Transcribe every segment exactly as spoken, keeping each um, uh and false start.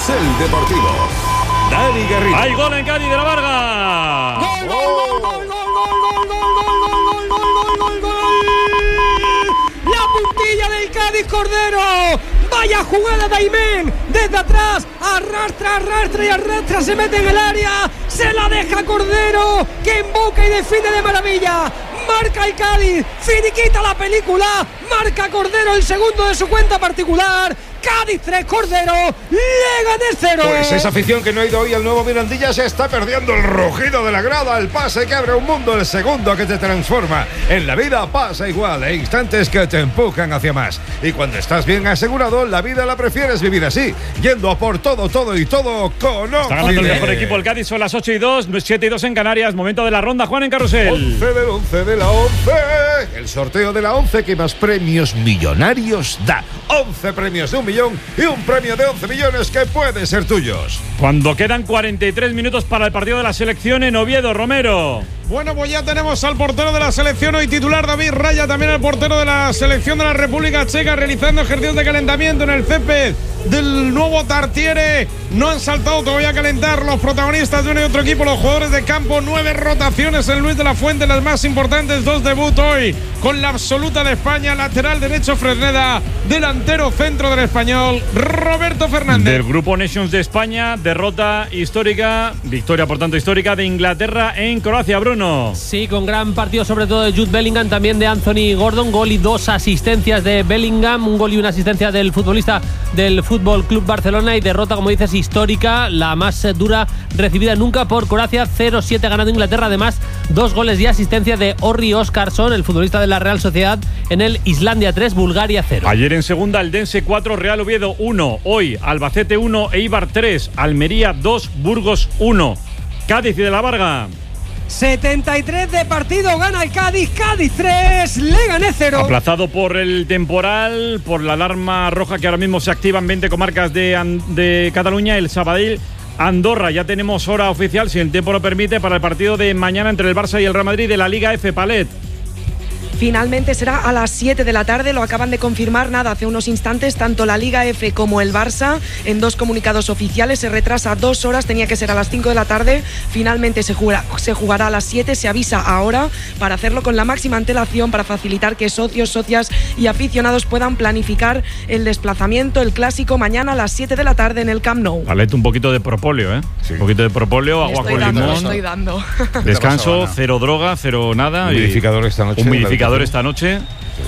Carrusel Deportivo. Dani Garrido. ¡Hay gol en Cádiz de la Varga! ¡Gol, gol, gol, gol, gol, gol, gol, gol, gol, gol, gol, gol! ¡La puntilla del Cádiz, Cordero! ¡Vaya jugada de Aimén! Desde atrás, arrastra, arrastra y arrastra, se mete en el área, se la deja Cordero, que emboca y define de maravilla. Marca el Cádiz, finiquita la película, marca Cordero el segundo de su cuenta particular. Cádiz tres, Cordero, Leganés cero. Pues esa afición que no ha ido hoy al nuevo Mirandilla se está perdiendo el rugido de la grada, el pase que abre un mundo, el segundo que te transforma. En la vida pasa igual, hay instantes que te empujan hacia más. Y cuando estás bien asegurado, la vida la prefieres vivir así, yendo a por todo, todo y todo con Once. Está ganando el mejor equipo el Cádiz, son las ocho y dos, siete y dos en Canarias, momento de la ronda, Juan en Carrusel. once del once de la once, el sorteo de la once que más premios millonarios da. once premios de un millón y un premio de once millones que pueden ser tuyos. Cuando quedan cuarenta y tres minutos para el partido de la selección en Oviedo, Romero. Bueno, pues ya tenemos al portero de la selección hoy titular, David Raya, también al portero de la selección de la República Checa, realizando ejercicios de calentamiento en el césped del nuevo Tartiere. No han saltado todavía a calentar los protagonistas de uno y otro equipo, los jugadores de campo. Nueve rotaciones en Luis de la Fuente, las más importantes, dos debut hoy con la absoluta de España, lateral derecho Fresneda, delantero centro del español Roberto Fernández. Del grupo Nations de España, derrota histórica, victoria por tanto histórica de Inglaterra en Croacia, Bruno. Sí, con gran partido sobre todo de Jude Bellingham, también de Anthony Gordon, gol y dos asistencias de Bellingham, un gol y una asistencia del futbolista del Fútbol Club Barcelona, y derrota, como dices, histórica, la más dura recibida nunca por Croacia, cero siete ganando Inglaterra, además dos goles y asistencia de Orri Óskarsson, el futbolista de la Real Sociedad, en el Islandia tres, Bulgaria cero. Ayer en segunda, Eldense cuatro, Real Oviedo uno, hoy Albacete uno, Eibar tres, Almería dos, Burgos uno. Cádiz y de la Varga. setenta y tres de partido, gana el Cádiz, Cádiz tres, Leganés cero. Aplazado por el temporal, por la alarma roja que ahora mismo se activa en veinte comarcas de, de Cataluña, el Sabadell Andorra. Ya tenemos hora oficial, si el tiempo lo permite, para el partido de mañana entre el Barça y el Real Madrid de la Liga F. Palet. Finalmente será a las siete de la tarde, lo acaban de confirmar nada hace unos instantes, tanto la Liga F como el Barça, en dos comunicados oficiales. Se retrasa dos horas, tenía que ser a las cinco de la tarde, finalmente se jugará, se jugará a las siete, se avisa ahora para hacerlo con la máxima antelación, para facilitar que socios, socias y aficionados puedan planificar el desplazamiento, el clásico, mañana a las siete de la tarde en el Camp Nou. Palet, un poquito de propóleo, ¿eh? Sí. Un poquito de propóleo, agua con dando, limón. Estoy dando. Descanso, cero droga, cero nada. Humidificador esta noche. Humidificador esta noche.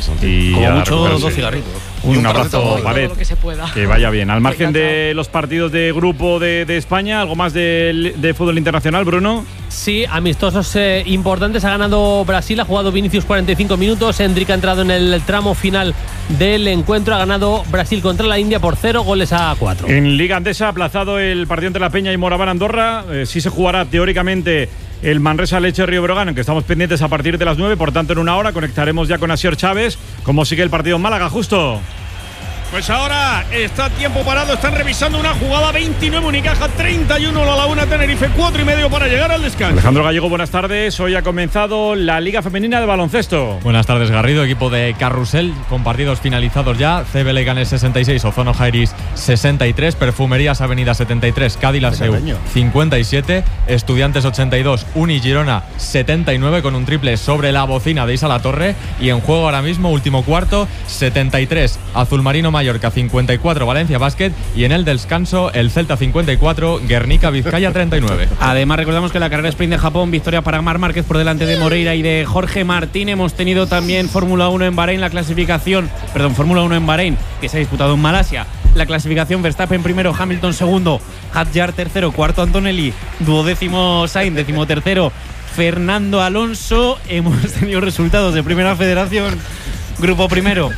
Y como mucho dos cigarritos. Un, un abrazo, Palet. Que, que vaya bien. Al margen de los partidos de grupo de, de España, ¿algo más de, de fútbol internacional, Bruno? Sí, amistosos eh, importantes. Ha ganado Brasil, ha jugado Vinicius cuarenta y cinco minutos. Hendrik ha entrado en el tramo final del encuentro. Ha ganado Brasil contra la India por cero goles a cuatro. En Liga Andesa ha aplazado el partido entre La Peña y Moraván Andorra. Eh, sí se jugará teóricamente el Manresa Leche Río Brogan, en que estamos pendientes a partir de las nueve. Por tanto, en una hora conectaremos ya con Asier Chávez. ¿Cómo sigue el partido en Málaga, Justo? Pues ahora está tiempo parado, están revisando una jugada. Veintinueve Unicaja, treinta y uno La Laguna Tenerife, cuatro y medio para llegar al descanso. Alejandro Gallego, buenas tardes. Hoy ha comenzado la Liga Femenina de Baloncesto. Buenas tardes, Garrido. Equipo de Carrusel con partidos finalizados ya. C B Leganés sesenta y seis, Ozono Jairis sesenta y tres, Perfumerías Avenida setenta y tres, Cádiz Laseu cincuenta y siete, Estudiantes ochenta y dos, Uni Girona setenta y nueve, con un triple sobre la bocina de Isa La Torre. Y en juego ahora mismo, último cuarto, setenta y tres, Azulmarino Mallorca cincuenta y cuatro, Valencia Basket, y en el descanso el Celta cincuenta y cuatro, Guernica Vizcaya treinta y nueve. Además, recordamos que la carrera sprint de Japón, victoria para Mar Márquez por delante de Moreira y de Jorge Martín. Hemos tenido también Fórmula uno en Bahrein, la clasificación, perdón, Fórmula uno en Bahrein, que se ha disputado en Malasia. La clasificación: Verstappen primero, Hamilton segundo, Hadjar tercero, cuarto Antonelli, duodécimo Sainz, décimo tercero Fernando Alonso. Hemos tenido resultados de Primera Federación. Grupo primero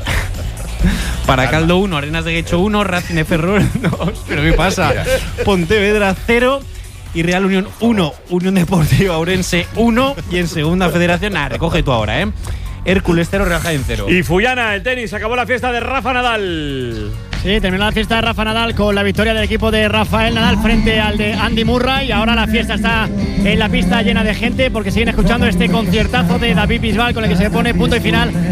para Caldo uno, Arenas de Guecho uno, Racing de Ferrol dos, ¿pero qué pasa? Pontevedra cero y Real Unión uno, Unión Deportiva Ourense uno, y en Segunda Federación, nada, recoge tú ahora, ¿eh? Hércules cero, Real Jaén cero. Y Fuyana, el tenis, acabó la fiesta de Rafa Nadal. Sí, terminó la fiesta de Rafa Nadal con la victoria del equipo de Rafael Nadal frente al de Andy Murray. Y ahora la fiesta está en la pista llena de gente porque siguen escuchando este conciertazo de David Bisbal, con el que se pone punto y final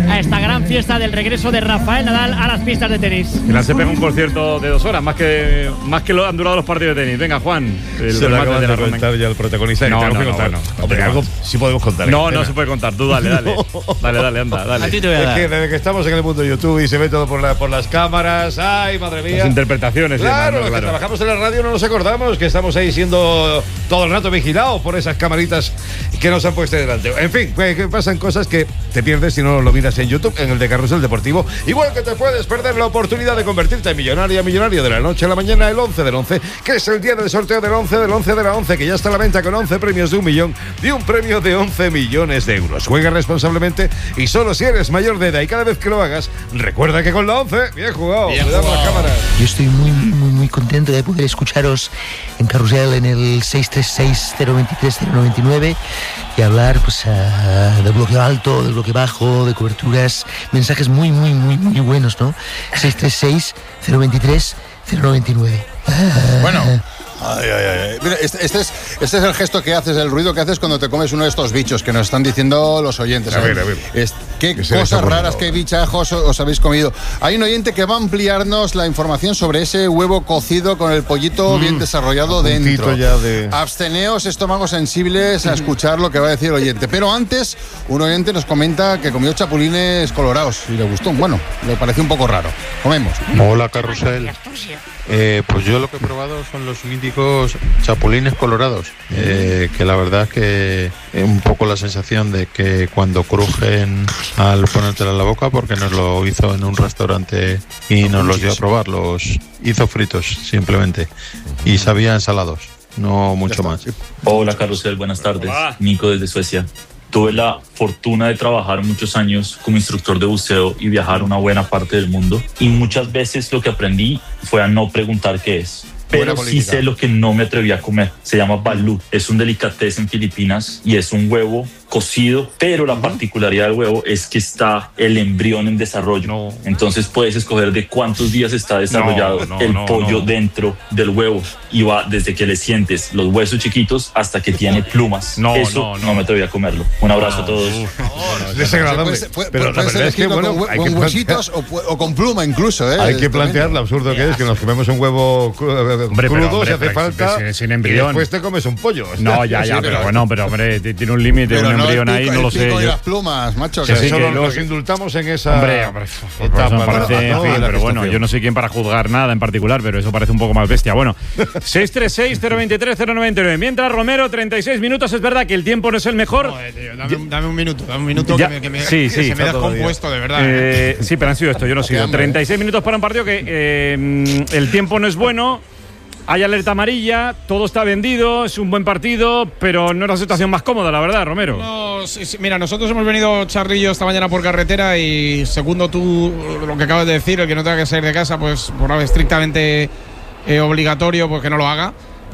a esta gran fiesta del regreso de Rafael Nadal a las pistas de tenis. Milan se pega un concierto de dos horas, más que más que lo han durado los partidos de tenis. Venga, Juan. El se lo acaban de, de contar ya el protagonista. No, que no, tengo que no, contar. bueno, Hombre, algo sí podemos contar. No, no se puede contar. Tú dale, dale. Dale, dale, anda, dale. A ti te voy a dar. Es que desde que estamos en el mundo de YouTube y se ve todo por, la, por las cámaras, ay, madre mía. Las interpretaciones. Claro, demás, ¿no? los Claro. que trabajamos en la radio no nos acordamos que estamos ahí siendo todo el rato vigilados por esas camaritas que nos han puesto delante. En fin, pues, que pasan cosas que te pierdes si no lo miras en YouTube, en el de Carrusel Deportivo. Igual que te puedes perder la oportunidad de convertirte en millonaria, millonario de la noche a la mañana, el once del once, que es el día del sorteo del once del once de la once, que ya está a la venta con once premios de un millón y un premio de once millones de euros. Juega responsablemente y solo si eres mayor de edad, y cada vez que lo hagas, recuerda que con la once, bien jugado, Bien cuidado con las jugado. cámaras. Yo estoy muy, muy, muy contento de poder escucharos en Carrusel en el seis tres seis, cero dos tres, cero nueve nueve y hablar pues uh, del bloque alto, del bloque bajo, de coberturas, mensajes muy, muy, muy, muy buenos, ¿no? seis tres seis, cero dos tres, cero nueve nueve. Ah. Bueno. Ay, ay, ay. Mira, este, este, es, este es el gesto que haces, el ruido que haces cuando te comes uno de estos bichos que nos están diciendo los oyentes. A ver, a ver. Es, qué Que se cosas les ha raras, qué bichajos os habéis comido. Hay un oyente que va a ampliarnos la información sobre ese huevo cocido con el pollito mm, bien desarrollado dentro. Ya de... Absteneos, estómagos sensibles a escuchar lo que va a decir el oyente. Pero antes, un oyente nos comenta que comió chapulines colorados y le gustó. Bueno, le pareció un poco raro. Comemos. Hola, Carrusel. Eh, pues yo lo que he probado son los míticos chapulines colorados, eh, que la verdad es que es un poco la sensación de que cuando crujen al ponértela en la boca, porque nos lo hizo en un restaurante y nos los dio a probar, los hizo fritos simplemente y sabían salados, no mucho más. Hola, Carrusel, buenas tardes. Nico desde Suecia. Tuve la fortuna de trabajar muchos años como instructor de buceo y viajar una buena parte del mundo. Y muchas veces lo que aprendí fue a no preguntar qué es. Pero sí sé lo que no me atreví a comer. Se llama balut. Es un delicatessen en Filipinas y es un huevo cocido, pero la particularidad del huevo es que está el embrión en desarrollo. No. Entonces puedes escoger de cuántos días está desarrollado no, no, el no, pollo no. dentro del huevo. Y va desde que le sientes los huesos chiquitos hasta que tiene plumas. No, Eso no, no. no me atreví a comerlo. Un abrazo No, a todos. Es desagradable. Puede- puede- Pero la puedes verdad es que, elegirlo bueno, con, hue- hay con que huesitos o, pu- o con pluma incluso, ¿eh? Hay Es que plantear tremendo. lo absurdo que es que nos comemos un huevo cru- Hombre, pero, crudo hombre, si hace pero falta sin- sin y embrión. después te comes un pollo. No, ya, ya, Sí, pero pero- bueno, pero hombre, t- tiene un límite, Pero un no embrión el ahí, pico- no lo el sé. pico y yo- las plumas, macho. Que que sí, eso que Solo lo- nos indultamos en esa Hombre, hombre, etapa. eso me parece, ¿no? en ¿no? fin, de la pero bueno, gestación. yo no sé quién para juzgar nada en particular, pero eso parece un poco más bestia. Bueno, seis tres seis, cero dos tres, cero nueve nueve. Mientras Romero, treinta y seis minutos, es verdad que el tiempo no es el mejor. Joder, tío, dame, un- dame un minuto, dame un minuto Ya, que me, que me, sí, que sí, se me está da todavía. descompuesto, de verdad. Eh, sí, pero han sido esto, yo no he sido. hambre, treinta y seis minutos para un partido que eh, mm, el tiempo no es bueno. Hay alerta amarilla, todo está vendido, es un buen partido, pero no es la situación más cómoda, la verdad, Romero. No, sí, sí, mira, nosotros hemos venido, Charrillo, esta mañana por carretera y segundo tú lo que acabas de decir, el que no tenga que salir de casa, pues por algo estrictamente eh, obligatorio, pues que no lo haga.